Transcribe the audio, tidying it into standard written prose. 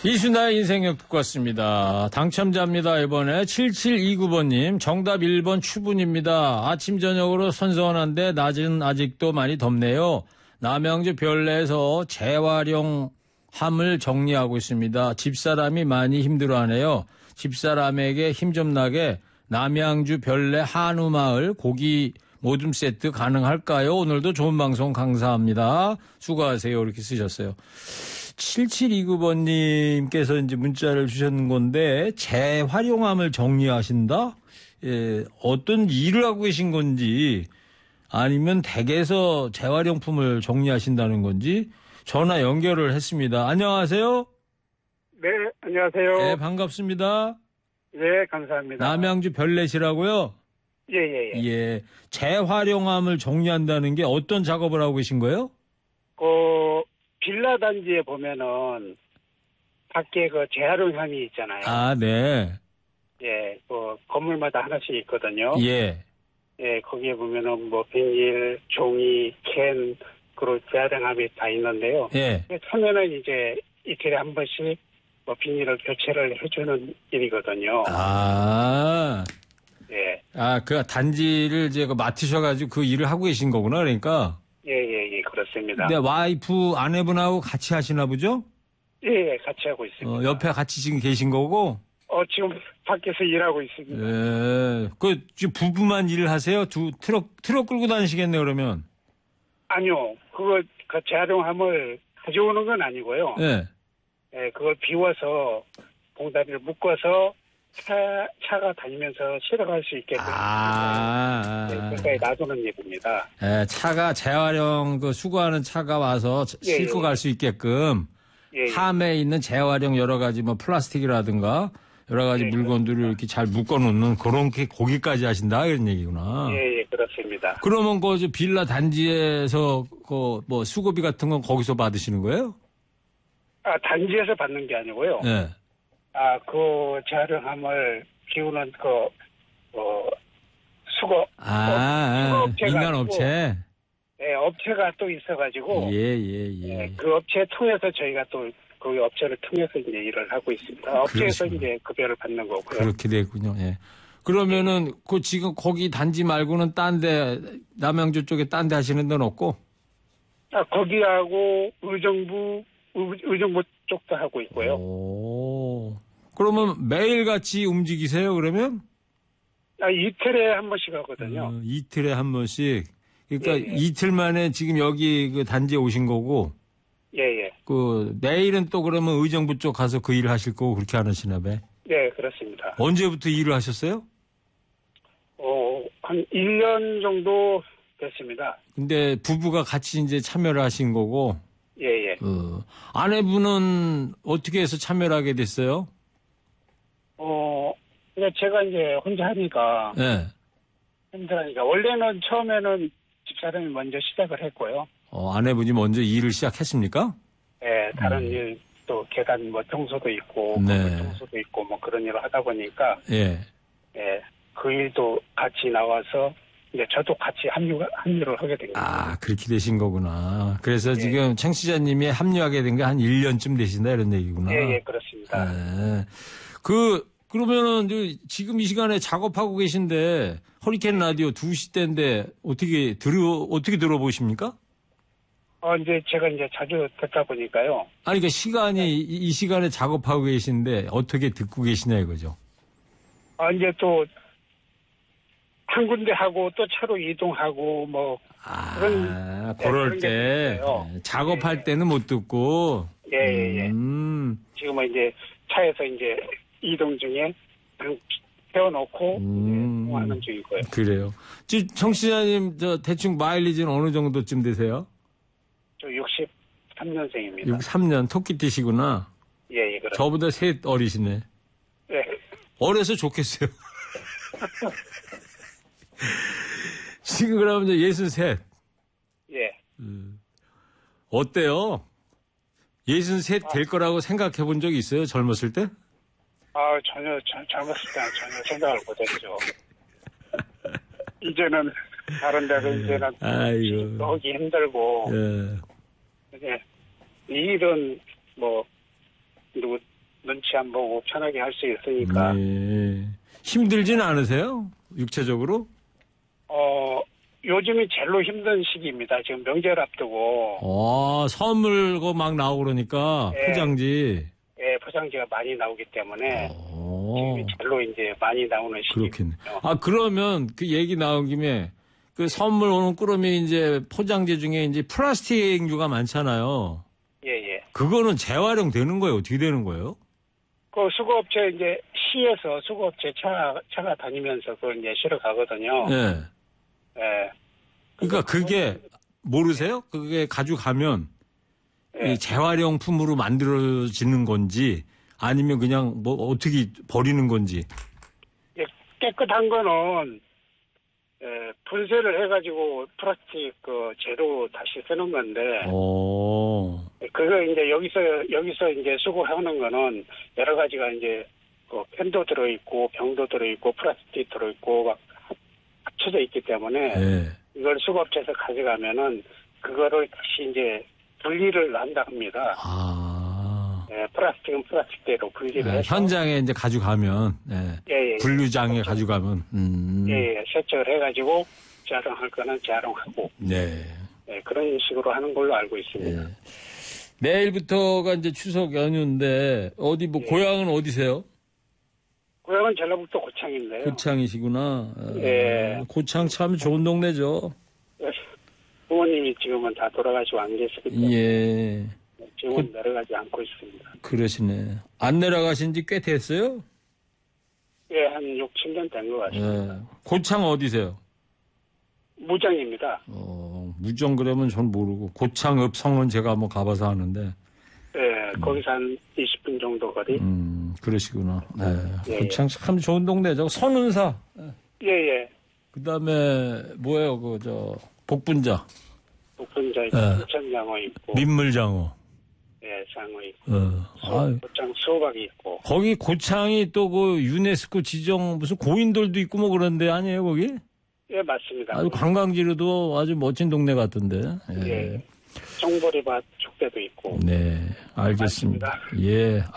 이순나의 인생역 듣고 왔습니다. 당첨자입니다. 이번에 7729번님. 정답 1번 추분입니다. 아침 저녁으로 선선한데 낮은 아직도 많이 덥네요. 남양주 별내에서 재활용함을 정리하고 있습니다. 집사람이 많이 힘들어하네요. 집사람에게 힘 좀 나게 남양주 별내 한우마을 고기 모둠 세트 가능할까요? 오늘도 좋은 방송 감사합니다. 수고하세요. 이렇게 쓰셨어요. 7729번님께서 이제 문자를 주셨는 건데, 재활용함을 정리하신다? 예, 어떤 일을 하고 계신 건지, 아니면 댁에서 재활용품을 정리하신다는 건지, 전화 연결을 했습니다. 안녕하세요? 네, 안녕하세요. 네, 반갑습니다. 네, 감사합니다. 남양주 별내시라고요? 예. 예. 재활용함을 정리한다는 게 어떤 작업을 하고 계신 거예요? 빌라 단지에 보면은 밖에 그 재활용함이 있잖아요. 아, 네. 예, 건물마다 하나씩 있거든요. 예. 예, 거기에 보면은 뭐 비닐, 종이, 캔, 그리고 재활용함이 다 있는데요. 예. 처음에는 이제 이틀에 한 번씩 뭐 비닐을 교체를 해주는 일이거든요. 아. 예. 아, 그 단지를 이제 맡으셔가지고 그 일을 하고 계신 거구나, 그러니까. 예, 그렇습니다. 근데 와이프, 아내분하고 같이 하시나 보죠? 예, 같이 하고 있습니다. 옆에 같이 지금 계신 거고? 지금 밖에서 일하고 있습니다. 예. 지금 부부만 일을 하세요? 트럭 끌고 다니시겠네, 그러면? 아니요. 그 재활용함을 가져오는 건 아니고요. 예. 예, 그걸 비워서 봉다리를 묶어서 차가 다니면서 실어갈 수 있게끔. 그러니까 놔두는 일입니다. 예, 차가 재활용 수거하는 차가 와서 싣고 갈 수 있게끔 함에 있는 재활용 여러 가지 뭐 플라스틱이라든가 여러 가지 물건들을 이렇게 잘 묶어놓는 그런 게 거기까지 하신다 이런 얘기구나. 예, 그렇습니다. 그러면 빌라 단지에서 뭐 수고비 같은 건 거기서 받으시는 거예요? 아, 단지에서 받는 게 아니고요. 네. 그 재활용함을 비우는 수거. 민간 업체. 네, 업체가 또 있어가지고. 예. 그 업체 통해서 저희가 또 그 업체를 통해서 이제 일을 하고 있습니다. 업체에서 이제 급여를 받는 거고요. 그렇게 됐군요. 예. 그러면은 지금 거기 단지 말고는 딴 데 남양주 쪽에 딴 데 하시는 데는 없고? 거기하고 의정부 쪽도 하고 있고요. 오. 그러면 매일같이 움직이세요, 그러면? 이틀에 한 번씩 하거든요. 이틀에 한 번씩. 그러니까 이틀 만에 지금 여기 그 단지에 오신 거고. 예. 내일은 또 그러면 의정부 쪽 가서 그 일을 하실 거고 그렇게 하시나 봐요? 네, 그렇습니다. 언제부터 일을 하셨어요? 한 1년 정도 됐습니다. 근데 부부가 같이 이제 참여를 하신 거고. 예. 아내분은 어떻게 해서 참여를 하게 됐어요? 제가 이제 혼자 하니까. 예. 힘들으니까. 원래는 처음에는 집사람이 먼저 시작을 했고요. 아내분이 먼저 일을 시작했습니까? 네, 다른 일, 또 계단 청소도 있고, 청소도 있고, 뭐 그런 일을 하다 보니까. 예, 그 일도 같이 나와서, 이제 저도 같이 합류를 하게 된 거예요. 그렇게 되신 거구나. 그래서 지금 청취자님이 합류하게 된 게 한 1년쯤 되신다, 이런 얘기구나. 예, 그렇습니다. 그러면은 지금 이 시간에 작업하고 계신데, 허리케인 라디오 2시 때인데, 어떻게 들어보십니까? 이제 제가 자주 듣다 보니까요. 그러니까 이 시간에 작업하고 계신데 어떻게 듣고 계시냐 이거죠. 이제 또 한 군데 하고 또 차로 이동하고 뭐 그럴 때 작업할 때는 못 듣고. 예. 지금은 이제 차에서 이제 이동 중에 세워놓고 하는 중이고요. 그래요. 지금 청취자님 대충 마일리지는 어느 정도쯤 되세요? 63년생입니다. 63년 토끼띠시구나. 예, 그렇습니다. 저보다 셋 어리시네. 예. 어려서 좋겠어요. 지금 그러면 이제 63. 예. 어때요? 63 될 거라고 생각해 본 적이 있어요? 젊었을 때? 전혀 젊었을 때는 전혀 생각을 못 했죠. 이제는 다른 데로 이제는 하기 힘들고. 이 일은 뭐 누구 눈치 안 보고 편하게 할 수 있으니까. 네. 힘들진 않으세요? 육체적으로? 요즘이 제일로 힘든 시기입니다. 지금 명절 앞두고. 선물 막 나오고 그러니까 예. 포장지. 예, 포장지가 많이 나오기 때문에 지금이 제일로 이제 많이 나오는 시기거든요. 그렇겠네. 그러면 그 얘기 나온 김에 그 선물 오는 꾸러미 이제 포장지 중에 이제 플라스틱류가 많잖아요. 예. 그거는 재활용 되는 거예요? 어떻게 되는 거예요? 그 수거업체 이제 시에서 수거업체 차가 다니면서 그걸 이제 실어 가거든요. 네. 예. 그러니까 그게 모르세요? 그게 가져가면 이 재활용품으로 만들어지는 건지 아니면 그냥 뭐 어떻게 버리는 건지. 예, 깨끗한 거는 분쇄를 해가지고 플라스틱 그 재료 다시 쓰는 건데. 그거 이제 여기서 이제 수거하는 거는 여러 가지가 이제 그 펜도 들어있고 병도 들어있고 플라스틱 들어있고 막 합쳐져 있기 때문에 이걸 수거업체에서 가져가면은 그거를 다시 이제 분리를 한다 합니다. 플라스틱은 플라스틱대로 분리를 해서 현장에 이제 가져가면 분류장에 가져가면 세척을 해가지고 재활용할 거는 재활용하고 그런 식으로 하는 걸로 알고 있습니다. 내일부터가 이제 추석 연휴인데 어디 뭐 고향은 어디세요? 고향은 전라북도 고창인데요. 고창이시구나. 고창 참 좋은 동네죠. 부모님이 지금은 다 돌아가시고 안 계시기 때문에 지금은 내려가지 않고 있습니다. 그러시네. 안 내려가신 지 꽤 됐어요? 한 6, 7년 된 것 같습니다. 고창 어디세요? 무정입니다. 무정 그러면 전 모르고 고창 읍성은 제가 한번 가봐서 아는데. 거기서 한 20분 정도 거리. 그러시구나. 고창 참 좋은 동네죠. 선운사. 그다음에 뭐예요? 복분자. 복분자 있고 인천장어 있고. 민물장어. 장어 있고. 고창 수박이 있고. 거기 고창이 또 그 유네스코 지정 무슨 고인돌도 있고 뭐 그런 데 아니에요, 거기? 맞습니다. 아주 관광지로도 아주 멋진 동네 같던데. 송보리밭 축제도 있고. 알겠습니다. 맞습니다.